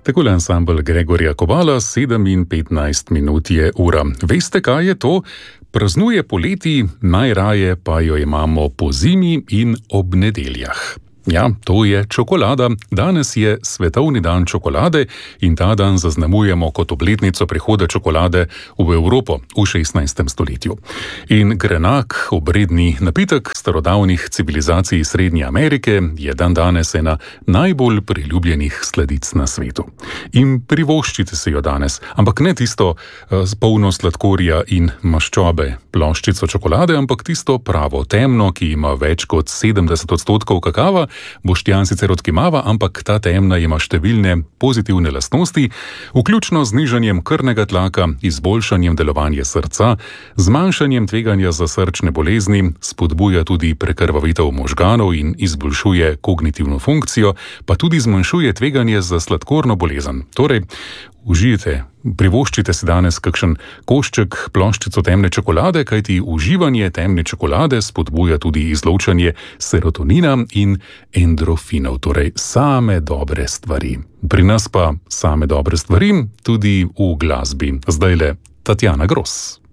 Takole ansambel Gregorja Kobala, 7:15 je ura. Veste, kaj je to? Praznuje poleti, najraje pa jo imamo po zimi in ob nedeljah. Ja, to je čokolada. Danes je svetovni dan čokolade in ta dan zaznamujemo kot obletnico prihoda čokolade v Evropo v 16. stoletju. In grenak, obredni napitek starodavnih civilizacij Srednje Amerike je dandanes ena najbolj priljubljenih sladic na svetu. In privoščite se jo danes, ampak ne tisto polno sladkorja in maščobe ploščico čokolade, ampak tisto pravo temno, ki ima več kot 70% kakava. Boštjan sicer odkimava, ampak ta temna ima številne pozitivne lastnosti, vključno z znižanjem krvnega tlaka, izboljšanjem delovanja srca, zmanjšanjem tveganja za srčne bolezni, spodbuja tudi prekrvavitev možganov in izboljšuje kognitivno funkcijo, pa tudi zmanjšuje tveganje za sladkorno bolezen. Torej, užijte, privoščite si danes kakšen košček, ploščico temne čokolade, kajti uživanje temne čokolade spodbuja tudi izločanje serotonina in endorfinov, torej same dobre stvari. Pri nas pa same dobre stvari tudi v glasbi. Zdajle Tatjana Gros.